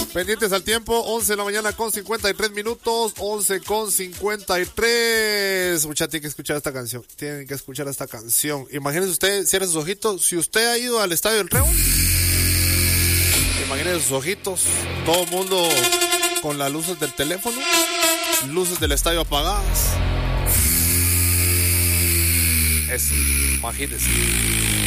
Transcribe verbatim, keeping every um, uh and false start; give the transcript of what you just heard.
Pendientes al tiempo, once de la mañana con cincuenta y tres minutos, once con cincuenta y tres. Mucha, tienen que escuchar esta canción, tienen que escuchar esta canción. Imagínense usted, cierre sus ojitos, si usted ha ido al estadio del Trébol, imagínense sus ojitos, todo el mundo con las luces del teléfono, luces del estadio apagadas. Eso, imagínense.